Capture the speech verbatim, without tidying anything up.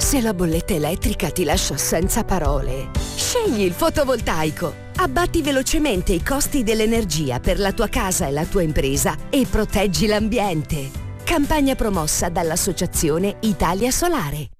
Se la bolletta elettrica ti lascia senza parole, scegli il fotovoltaico. Abbatti velocemente i costi dell'energia per la tua casa e la tua impresa e proteggi l'ambiente. Campagna promossa dall'Associazione Italia Solare.